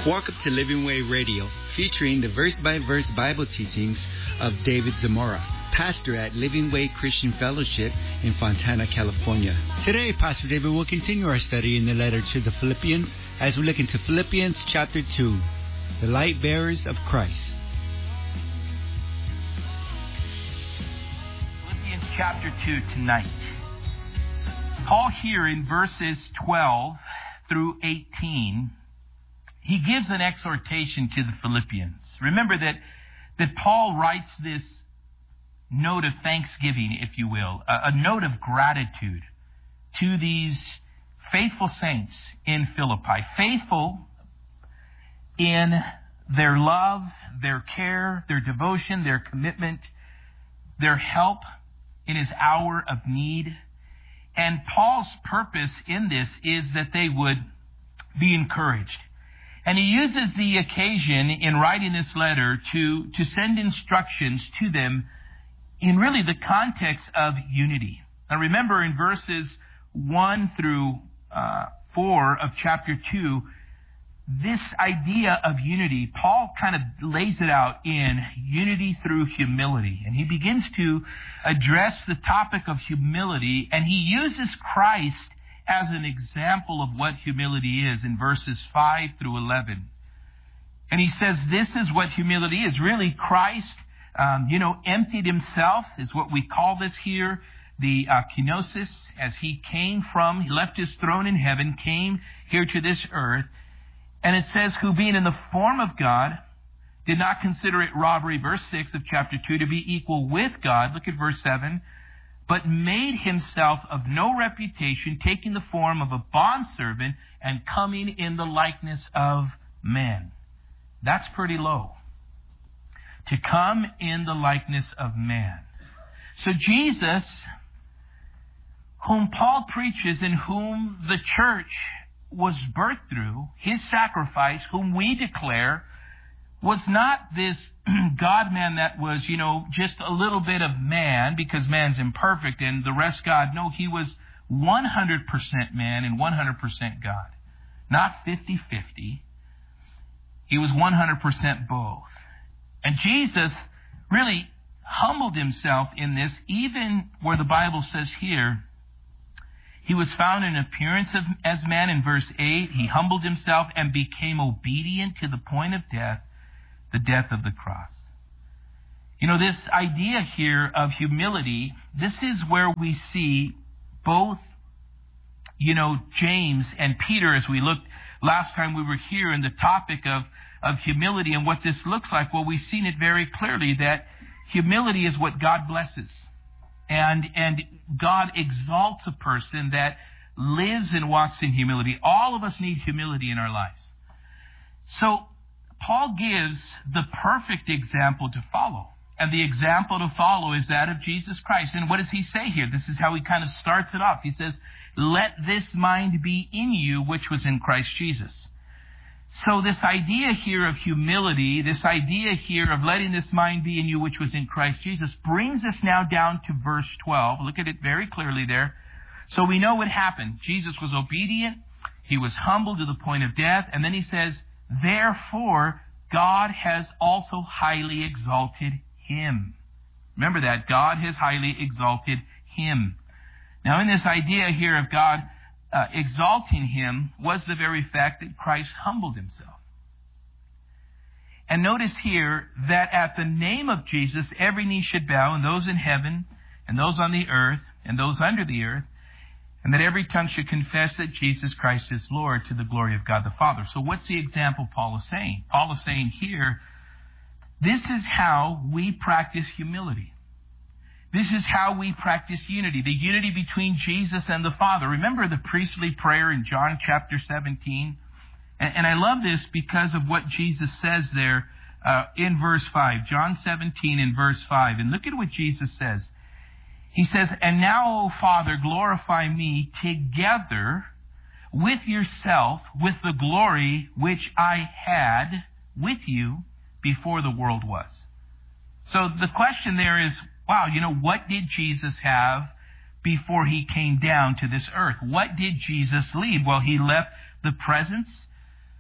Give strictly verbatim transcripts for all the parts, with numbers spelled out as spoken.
Welcome to Living Way Radio, featuring the verse-by-verse Bible teachings of David Zamora, pastor at Living Way Christian Fellowship in Fontana, California. Today, Pastor David will continue our study in the letter to the Philippians as we look into Philippians chapter two, the light bearers of Christ. Philippians chapter two tonight. Paul here in verses twelve through eighteen, he gives an exhortation to the Philippians. Remember that, that Paul writes this note of thanksgiving, if you will, a, a note of gratitude to these faithful saints in Philippi. Faithful in their love, their care, their devotion, their commitment, their help in his hour of need. And Paul's purpose in this is that they would be encouraged. And he uses the occasion in writing this letter to, to send instructions to them in really the context of unity. Now remember in verses one through uh, four of chapter two, this idea of unity, Paul kind of lays it out in unity through humility. And he begins to address the topic of humility, and he uses Christ as an example of what humility is in verses five through eleven. And he says this is what humility is. Really, Christ, um, you know, emptied himself, is what we call this here, the uh, kenosis, as he came from, he left his throne in heaven, came here to this earth. And it says, who being in the form of God, did not consider it robbery, verse six of chapter two, to be equal with God. Look at verse seven. But made himself of no reputation, taking the form of a bondservant and coming in the likeness of men. That's pretty low. To come in the likeness of man. So Jesus, whom Paul preaches and whom the church was birthed through, his sacrifice, whom we declare, was not this God-man that was, you know, just a little bit of man, because man's imperfect and the rest God. No, he was one hundred percent man and one hundred percent God. Not fifty-fifty. He was one hundred percent both. And Jesus really humbled himself in this, even where the Bible says here, he was found in appearance of, as man in verse eight. He humbled himself and became obedient to the point of death, the death of the cross. You know, this idea here of humility, this is where we see both, you know, James and Peter, as we looked last time we were here in the topic of, of humility and what this looks like. Well, we've seen it very clearly that humility is what God blesses. And, and God exalts a person that lives and walks in humility. All of us need humility in our lives. So, Paul gives the perfect example to follow. And the example to follow is that of Jesus Christ. And what does he say here? This is how he kind of starts it off. He says, let this mind be in you, which was in Christ Jesus. So this idea here of humility, this idea here of letting this mind be in you, which was in Christ Jesus, brings us now down to verse twelve. Look at it very clearly there. So we know what happened. Jesus was obedient. He was humbled to the point of death. And then he says, therefore, God has also highly exalted him. Remember that. God has highly exalted him. Now, in this idea here of God uh, exalting him was the very fact that Christ humbled himself. And notice here that at the name of Jesus, every knee should bow, and those in heaven, and those on the earth, and those under the earth, and that every tongue should confess that Jesus Christ is Lord, to the glory of God the Father. So what's the example Paul is saying? Paul is saying here, this is how we practice humility. This is how we practice unity, the unity between Jesus and the Father. Remember the priestly prayer in John chapter seventeen? And, and I love this because of what Jesus says there uh, in verse five. John seventeen in verse five. And look at what Jesus says. He says, and now, O Father, glorify me together with yourself, with the glory which I had with you before the world was. So the question there is, wow, you know, what did Jesus have before he came down to this earth? What did Jesus leave? Well, he left the presence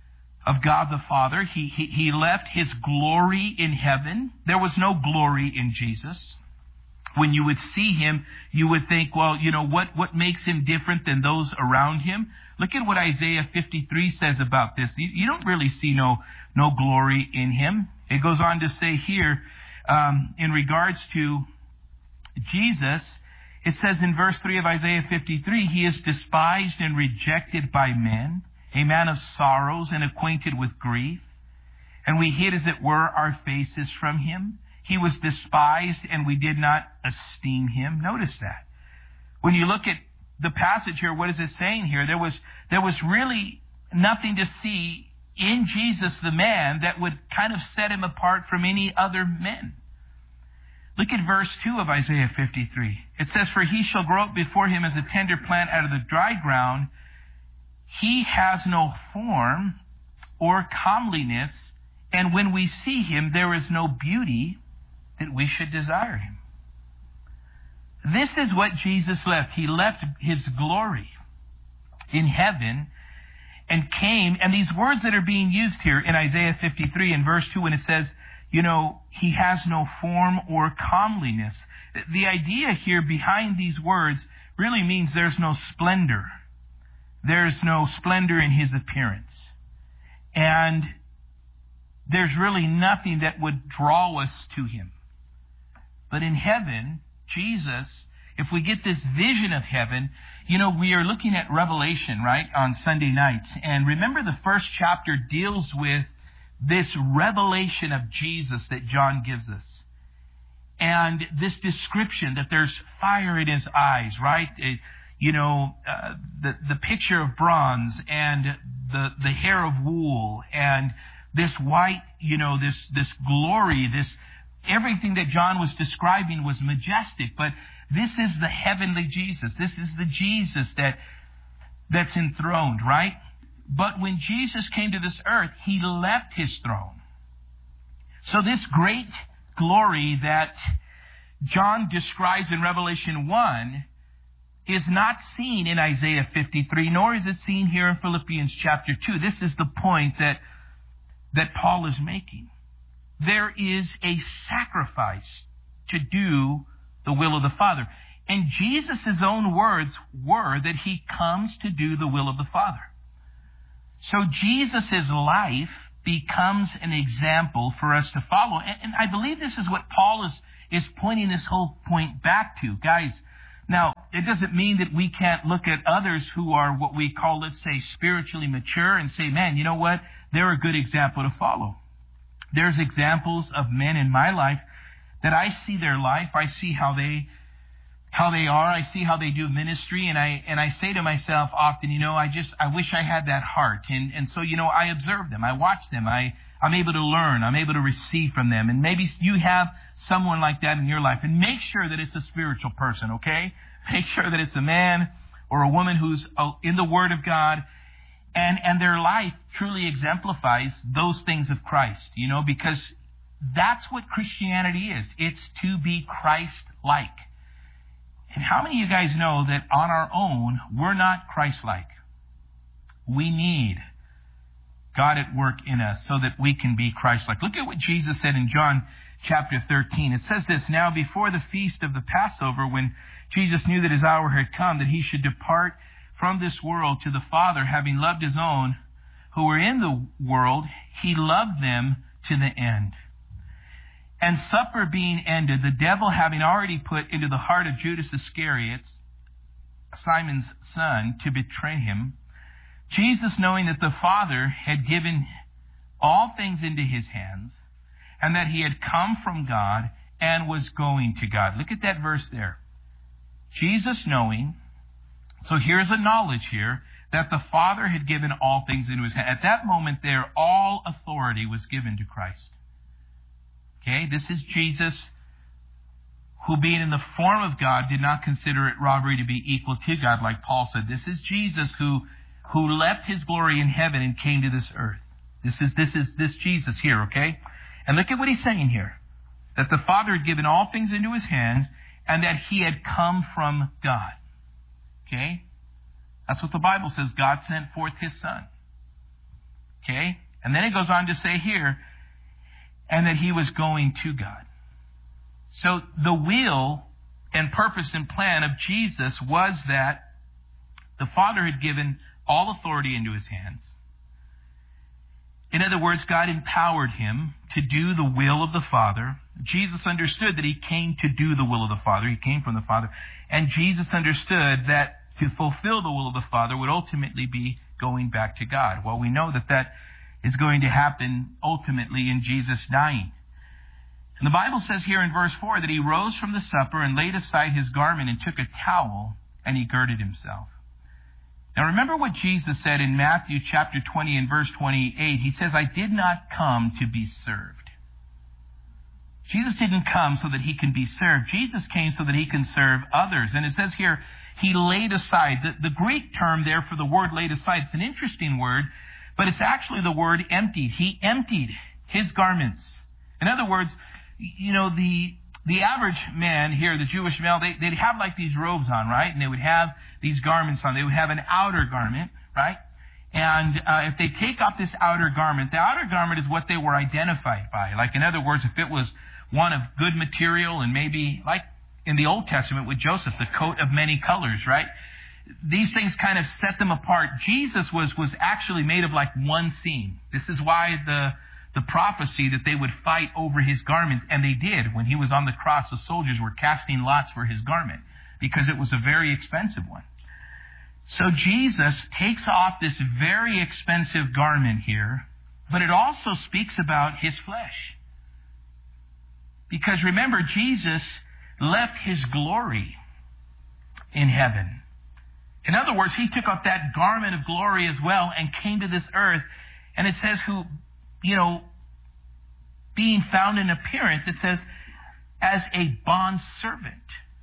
of God the Father. He, he, he left his glory in heaven. There was no glory in Jesus. When you would see him, you would think, well, you know, what, what makes him different than those around him? Look at what Isaiah fifty-three says about this. You, you don't really see no, no glory in him. It goes on to say here, um, in regards to Jesus, it says in verse three of Isaiah fifty-three, he is despised and rejected by men, a man of sorrows and acquainted with grief. And we hid, as it were, our faces from him. He was despised and we did not esteem him. Notice that. When you look at the passage here, what is it saying here? There was, there was really nothing to see in Jesus the man that would kind of set him apart from any other men. Look at verse two of Isaiah fifty-three. It says, for he shall grow up before him as a tender plant out of the dry ground. He has no form or comeliness, and when we see him, there is no beauty that we should desire him. This is what Jesus left. He left his glory in heaven and came, and these words that are being used here in Isaiah fifty-three in verse two, when it says, you know, he has no form or comeliness. The idea here behind these words really means there's no splendor. There's no splendor in his appearance. And there's really nothing that would draw us to him. But in heaven, Jesus, if we get this vision of heaven, you know, we are looking at Revelation, right, on Sunday nights. And remember, the first chapter deals with this revelation of Jesus that John gives us. And this description that there's fire in his eyes, right? It, you know, uh, the, the picture of bronze and the, the hair of wool and this white, you know, this, this glory, this, everything that John was describing was majestic. But this is the heavenly Jesus. This is the Jesus that, that's enthroned, right? But when Jesus came to this earth, he left his throne. So this great glory that John describes in Revelation one is not seen in Isaiah fifty-three, nor is it seen here in Philippians chapter two. This is the point that, that Paul is making. There is a sacrifice to do the will of the Father. And Jesus' own words were that he comes to do the will of the Father. So Jesus' life becomes an example for us to follow. And, and I believe this is what Paul is, is pointing this whole point back to. Guys, now, it doesn't mean that we can't look at others who are what we call, let's say, spiritually mature and say, man, you know what? They're a good example to follow. There's examples of men in my life that I see their life. I see how they how they are. I see how they do ministry. And I and I say to myself often, you know, I just, I wish I had that heart. And, and so, you know, I observe them. I watch them. I, I'm able to learn. I'm able to receive from them. And maybe you have someone like that in your life. And make sure that it's a spiritual person, okay? Make sure that it's a man or a woman who's in the Word of God. And, and their life truly exemplifies those things of Christ, you know, because that's what Christianity is. It's to be Christ-like. And how many of you guys know that on our own, we're not Christ-like? We need God at work in us so that we can be Christ-like. Look at what Jesus said in John chapter thirteen. It says this, now before the feast of the Passover, when Jesus knew that his hour had come, that he should depart from this world to the Father, having loved his own who were in the world, he loved them to the end. And supper being ended, the devil having already put into the heart of Judas Iscariot, Simon's son, to betray him, Jesus, knowing that the Father had given all things into his hands, and that he had come from God and was going to God. Look at that verse there. Jesus knowing, so here's a knowledge here, that the Father had given all things into his hand. At that moment there, all authority was given to Christ. Okay, this is Jesus, who being in the form of God did not consider it robbery to be equal to God, like Paul said. This is Jesus who, who left his glory in heaven and came to this earth. This is, this is this Jesus here, okay? And look at what he's saying here. That the Father had given all things into his hand, and that he had come from God. Okay? That's what the Bible says. God sent forth his Son. Okay? And then it goes on to say here, and that he was going to God. So the will and purpose and plan of Jesus was that the Father had given all authority into his hands. In other words, God empowered him to do the will of the Father. Jesus understood that he came to do the will of the Father. He came from the Father. And Jesus understood that to fulfill the will of the Father would ultimately be going back to God. Well, we know that that is going to happen ultimately in Jesus dying. And the Bible says here in verse four that he rose from the supper and laid aside his garment and took a towel and he girded himself. Now remember what Jesus said in Matthew chapter twenty and verse twenty-eight. He says, I did not come to be served. Jesus didn't come so that he can be served. Jesus came so that he can serve others. And it says here, he laid aside. The, the Greek term there for the word laid aside, it's an interesting word, but it's actually the word emptied. He emptied his garments. In other words, you know, the the average man here, the Jewish male, they, they'd have like these robes on, right? And they would have these garments on. They would have an outer garment, right? And uh, if they take off this outer garment, the outer garment is what they were identified by. Like, in other words, if it was one of good material and maybe, like in the Old Testament with Joseph, the coat of many colors, right? These things kind of set them apart. Jesus was, was actually made of like one seam. This is why the the prophecy that they would fight over his garments, and they did. When he was on the cross, the soldiers were casting lots for his garment because it was a very expensive one. So Jesus takes off this very expensive garment here, but it also speaks about his flesh. Because remember, Jesus left his glory in heaven. In other words, he took off that garment of glory as well and came to this earth. And it says who, you know, being found in appearance, it says, as a bond servant.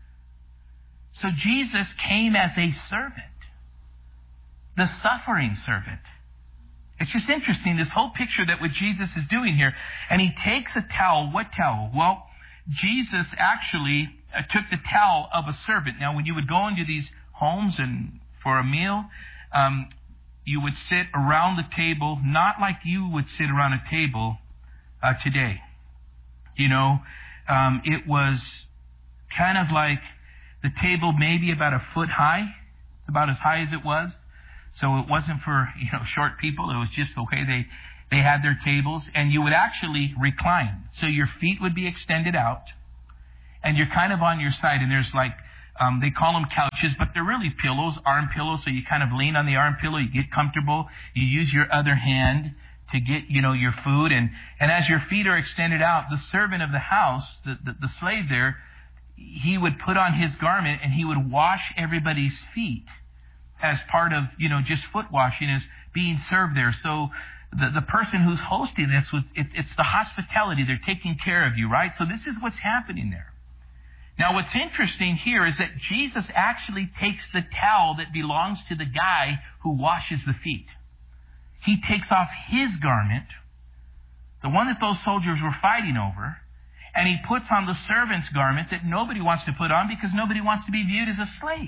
So Jesus came as a servant, the suffering servant. It's just interesting, this whole picture that what Jesus is doing here. And he takes a towel. What towel? Well, Jesus actually uh, took the towel of a servant. Now, when you would go into these homes and for a meal, um, you would sit around the table, not like you would sit around a table uh, today. You know, um, it was kind of like the table maybe about a foot high, about as high as it was. So it wasn't for, you know, short people. It was just the way they, they had their tables. And you would actually recline. So your feet would be extended out. And you're kind of on your side. And there's like, Um, they call them couches, but they're really pillows, arm pillows. So you kind of lean on the arm pillow, you get comfortable. You use your other hand to get, you know, your food. And, and as your feet are extended out, the servant of the house, the, the, the slave there, he would put on his garment and he would wash everybody's feet as part of, you know, just foot washing as being served there. So the, the person who's hosting this, was it, it's the hospitality. They're taking care of you, right? So this is what's happening there. Now, what's interesting here is that Jesus actually takes the towel that belongs to the guy who washes the feet. He takes off his garment, the one that those soldiers were fighting over, and he puts on the servant's garment that nobody wants to put on because nobody wants to be viewed as a slave.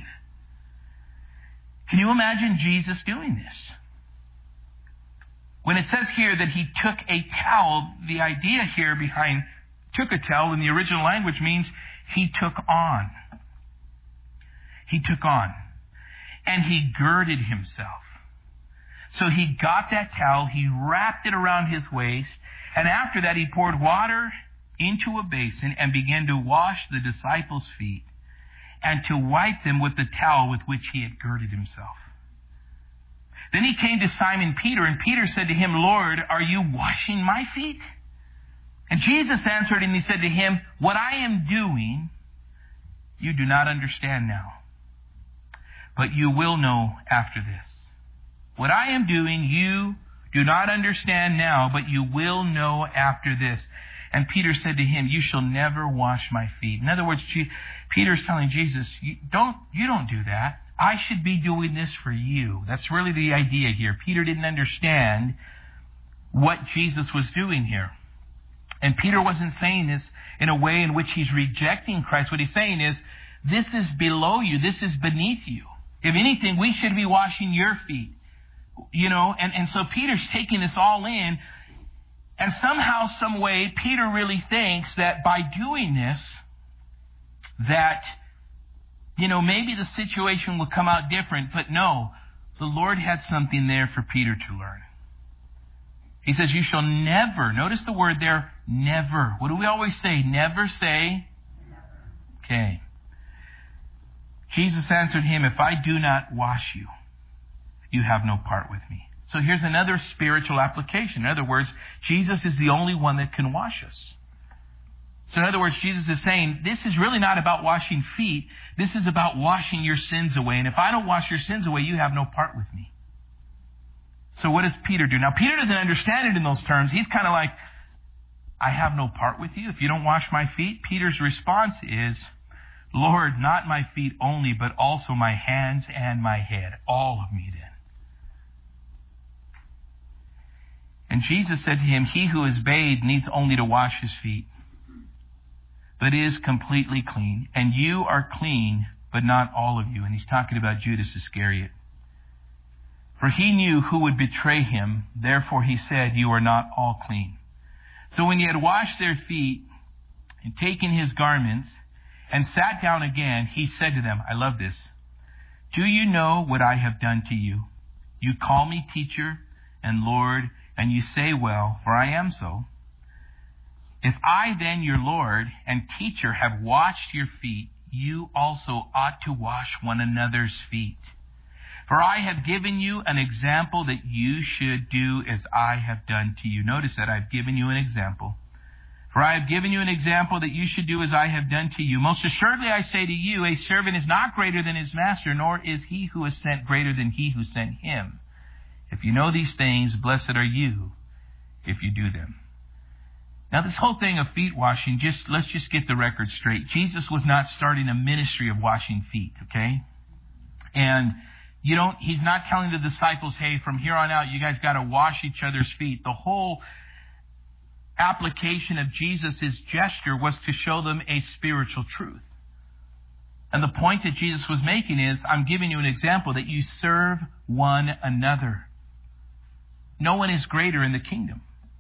Can you imagine Jesus doing this? When it says here that he took a towel, the idea here behind took a towel in the original language means he took on. He took on. And he girded himself. So he got that towel, he wrapped it around his waist, and after that he poured water into a basin and began to wash the disciples' feet and to wipe them with the towel with which he had girded himself. Then he came to Simon Peter, and Peter said to him, Lord, are you washing my feet? And Jesus answered and he said to him, what I am doing, you do not understand now, but you will know after this. What I am doing, you do not understand now, but you will know after this. And Peter said to him, you shall never wash my feet. In other words, Peter's telling Jesus, you don't, you don't do that. I should be doing this for you. That's really the idea here. Peter didn't understand what Jesus was doing here. And Peter wasn't saying this in a way in which he's rejecting Christ. What he's saying is, this is below you. This is beneath you. If anything, we should be washing your feet. You know, and, and so Peter's taking this all in. And somehow, some way, Peter really thinks that by doing this, that, you know, maybe the situation will come out different. But no, the Lord had something there for Peter to learn. He says, you shall never, notice the word there, never. What do we always say? Never say? Okay. Jesus answered him, if I do not wash you, you have no part with me. So here's another spiritual application. In other words, Jesus is the only one that can wash us. So in other words, Jesus is saying, this is really not about washing feet. This is about washing your sins away. And if I don't wash your sins away, you have no part with me. So what does Peter do? Now, Peter doesn't understand it in those terms. He's kind of like, I have no part with you if you don't wash my feet. Peter's response is, Lord, not my feet only, but also my hands and my head. All of me then. And Jesus said to him, he who is bathed needs only to wash his feet, but is completely clean. And you are clean, but not all of you. And he's talking about Judas Iscariot. For he knew who would betray him. Therefore he said, you are not all clean. So when he had washed their feet and taken his garments and sat down again, he said to them, I love this. Do you know what I have done to you? You call me teacher and Lord, and you say, well, for I am so. If I then, your Lord and teacher, have washed your feet, you also ought to wash one another's feet. For I have given you an example that you should do as I have done to you. Notice that I've given you an example. For I have given you an example that you should do as I have done to you. Most assuredly I say to you, a servant is not greater than his master, nor is he who is sent greater than he who sent him. If you know these things, blessed are you if you do them. Now this whole thing of feet washing, just let's just get the record straight. Jesus was not starting a ministry of washing feet, okay? And you don't, he's not telling the disciples, hey, from here on out, you guys got to wash each other's feet. The whole application of Jesus' gesture was to show them a spiritual truth. And the point that Jesus was making is, I'm giving you an example that you serve one another. No one is greater in the kingdom.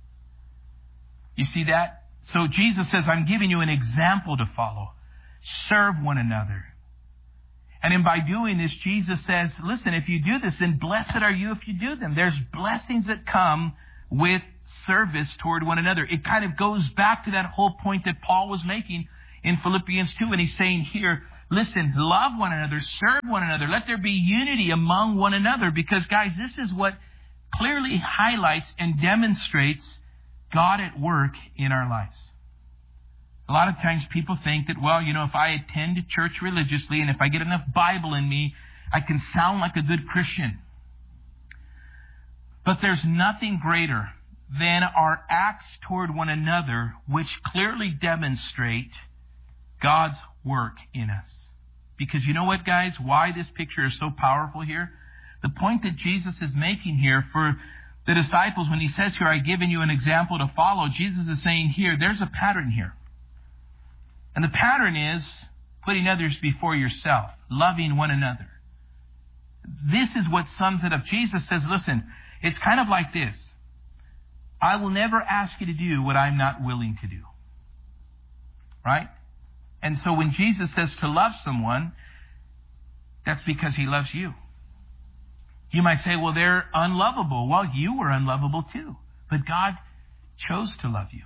You see that? So Jesus says, I'm giving you an example to follow. Serve one another. And in by doing this, Jesus says, listen, if you do this, then blessed are you if you do them. There's blessings that come with service toward one another. It kind of goes back to that whole point that Paul was making in Philippians two. And he's saying here, listen, love one another, serve one another. Let there be unity among one another. Because, guys, this is what clearly highlights and demonstrates God at work in our lives. A lot of times people think that, well, you know, if I attend church religiously and if I get enough Bible in me, I can sound like a good Christian. But there's nothing greater than our acts toward one another which clearly demonstrate God's work in us. Because you know what, guys? Why this picture is so powerful here? The point that Jesus is making here for the disciples, when he says here, I've given you an example to follow, Jesus is saying here, there's a pattern here. And the pattern is putting others before yourself, loving one another. This is what sums it up. Jesus says, listen, it's kind of like this. I will never ask you to do what I'm not willing to do. Right? And so when Jesus says to love someone, that's because he loves you. You might say, well, they're unlovable. Well, you were unlovable too. But God chose to love you.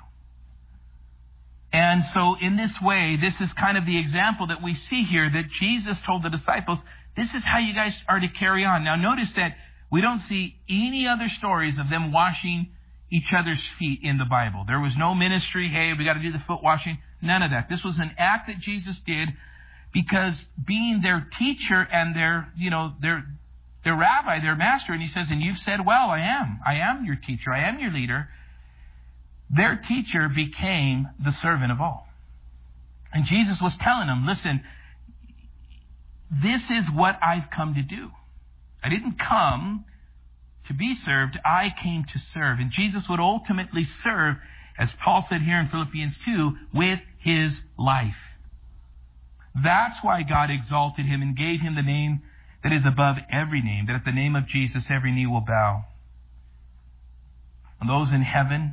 And so in this way, this is kind of the example that we see here that Jesus told the disciples, this is how you guys are to carry on. Now notice that we don't see any other stories of them washing each other's feet in the Bible. There was no ministry, hey, we got to do the foot washing. None of that. This was an act that Jesus did because being their teacher and their, you know, their, their rabbi, their master, and he says, and you've said, well, I am. I am your teacher. I am your leader. Their teacher became the servant of all. And Jesus was telling them, listen, this is what I've come to do. I didn't come to be served. I came to serve. And Jesus would ultimately serve, as Paul said here in Philippians two, with his life. That's why God exalted him and gave him the name that is above every name, that at the name of Jesus every knee will bow, and those in heaven,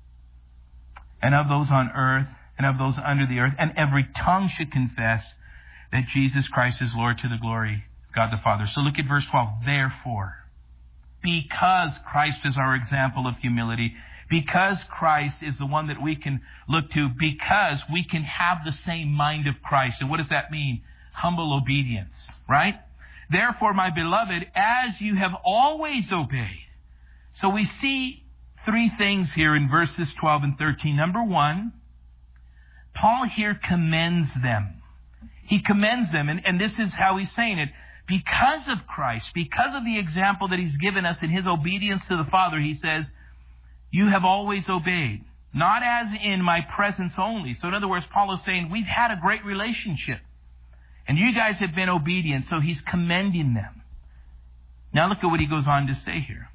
and of those on earth, and of those under the earth, and every tongue should confess that Jesus Christ is Lord, to the glory of God the Father. So look at verse twelve. Therefore, because Christ is our example of humility, because Christ is the one that we can look to, because we can have the same mind of Christ. And what does that mean? Humble obedience, right? Therefore, my beloved, as you have always obeyed. So we see three things here in verses twelve and thirteen. Number one, Paul here commends them. He commends them, and, and this is how he's saying it. Because of Christ, because of the example that he's given us in his obedience to the Father, he says, you have always obeyed. Not as in my presence only. So in other words, Paul is saying, we've had a great relationship. And you guys have been obedient, so he's commending them. Now look at what he goes on to say here.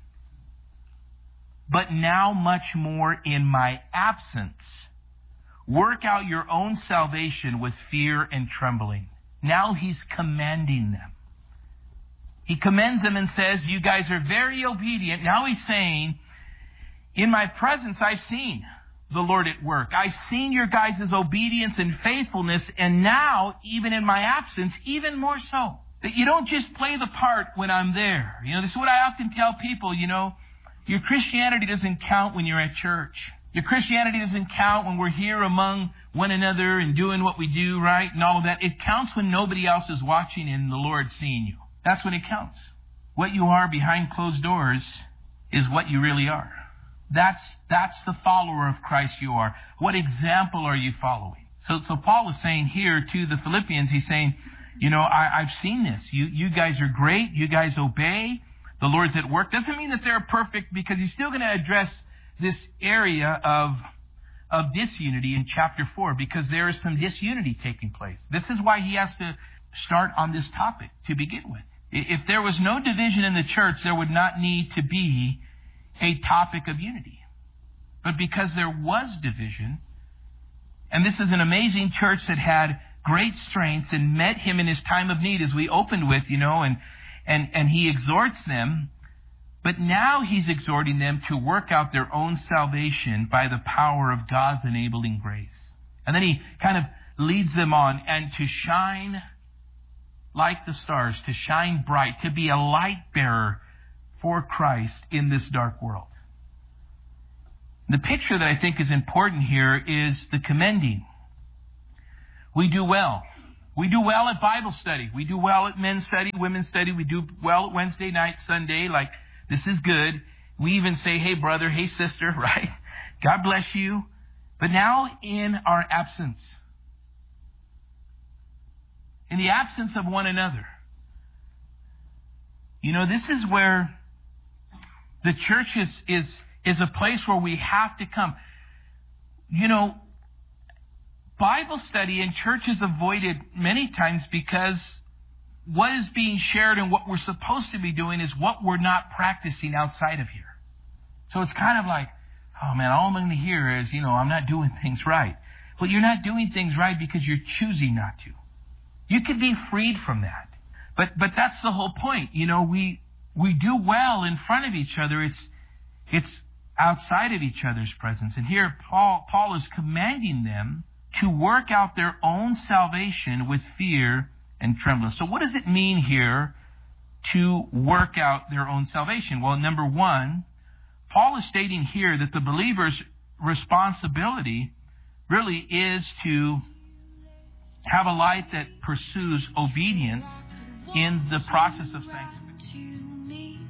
But now much more in my absence, work out your own salvation with fear and trembling. Now he's commanding them. He commends them and says, you guys are very obedient. Now he's saying, in my presence I've seen the Lord at work. I've seen your guys' obedience and faithfulness, and now, even in my absence, even more so. That you don't just play the part when I'm there. You know, this is what I often tell people, you know, your Christianity doesn't count when you're at church. Your Christianity doesn't count when we're here among one another and doing what we do, right? And all of that. It counts when nobody else is watching and the Lord's seeing you. That's when it counts. What you are behind closed doors is what you really are. That's that's the follower of Christ you are. What example are you following? So so Paul is saying here to the Philippians, he's saying, you know, I, I've seen this. You you guys are great. You guys obey. The Lord's at work. Doesn't mean that they're perfect, because he's still going to address this area of of disunity in chapter four, because there is some disunity taking place. This is why he has to start on this topic to begin with. If there was no division in the church, there would not need to be a topic of unity. But because there was division, and this is an amazing church that had great strengths and met him in his time of need, as we opened with, you know, and and and he exhorts them, but now he's exhorting them to work out their own salvation by the power of God's enabling grace. And then he kind of leads them on, and to shine like the stars, to shine bright, to be a light bearer for Christ in this dark world. The picture that I think is important here is the commending. We do well. We do well at Bible study. We do well at men's study, women's study. We do well at Wednesday night, Sunday. Like, this is good. We even say, hey, brother, hey, sister, right? God bless you. But now in our absence, in the absence of one another, you know, this is where the church is, is, is a place where we have to come. You know, Bible study in church is avoided many times because what is being shared and what we're supposed to be doing is what we're not practicing outside of here. So it's kind of like, oh man, all I'm going to hear is, you know, I'm not doing things right. Well, you're not doing things right because you're choosing not to. You could be freed from that. But but that's the whole point. You know, we we do well in front of each other. It's it's outside of each other's presence. And here Paul Paul is commanding them to work out their own salvation with fear and trembling. So what does it mean here to work out their own salvation? Well, number one, Paul is stating here that the believer's responsibility really is to have a life that pursues obedience in the process of sanctification.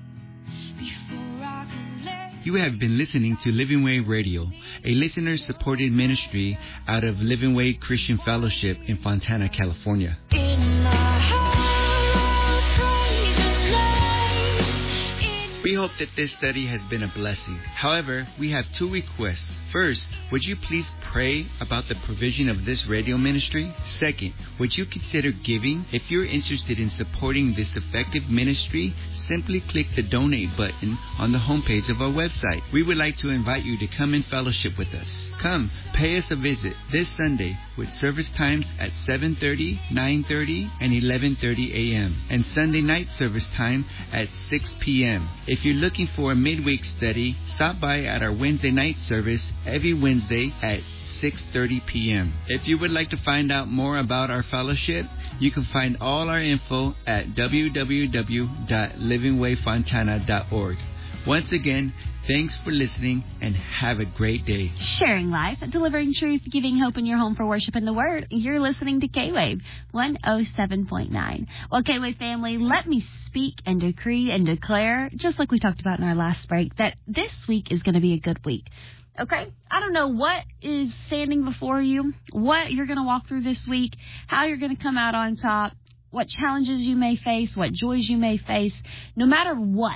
You have been listening to Living Way Radio, a listener-supported ministry out of Living Way Christian Fellowship in Fontana, California. We hope hope that this study has been a blessing. However, we have two requests. First, would you please pray about the provision of this radio ministry? Second, would you consider giving? If you're interested in supporting this effective ministry, simply click the donate button on the homepage of our website. We would like to invite you to come and fellowship with us. Come, pay us a visit this Sunday with service times at seven thirty, nine thirty, and eleven thirty a.m. and Sunday night service time at six p.m. If you're looking for a midweek study, stop by at our Wednesday night service every Wednesday at six thirty p.m. If you would like to find out more about our fellowship, you can find all our info at w w w dot living way fontana dot org. Once again, thanks for listening and have a great day. Sharing life, delivering truth, giving hope in your home for worship and the word. You're listening to K-Wave one oh seven point nine. Well, K-Wave family, let me speak and decree and declare, just like we talked about in our last break, that this week is going to be a good week. Okay? I don't know what is standing before you, what you're going to walk through this week, how you're going to come out on top, what challenges you may face, what joys you may face. No matter what,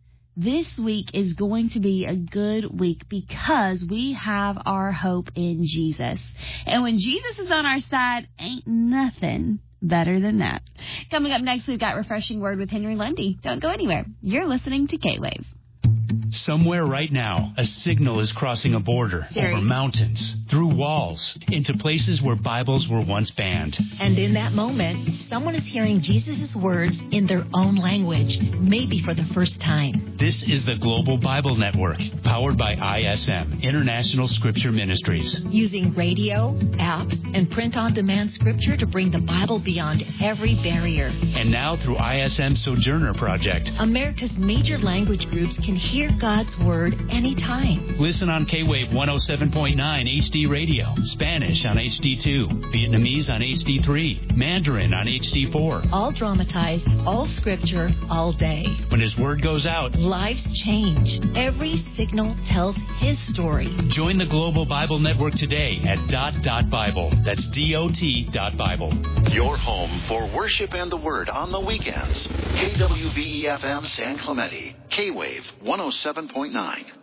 this week is going to be a good week because we have our hope in Jesus. And when Jesus is on our side, ain't nothing better than that. Coming up next, we've got Refreshing Word with Henry Lundy. Don't go anywhere. You're listening to K-Wave. Somewhere right now, a signal is crossing a border, Siri. Over mountains, through walls, into places where Bibles were once banned. And in that moment, someone is hearing Jesus' words in their own language, maybe for the first time. This is the Global Bible Network, powered by I S M, International Scripture Ministries. Using radio, apps, and print-on-demand scripture to bring the Bible beyond every barrier. And now through I S M Sojourner Project, America's major language groups can hear God's Word anytime. Listen on K-Wave one oh seven point nine H D Radio, Spanish on H D two, Vietnamese on H D three, Mandarin on H D four. All dramatized, all scripture, all day. When His Word goes out, lives change. Every signal tells His story. Join the Global Bible Network today at dot dot Bible. That's D O T dot Bible. Your home for worship and the Word on the weekends. K W V E F M San Clemente. K-Wave one oh seven point nine.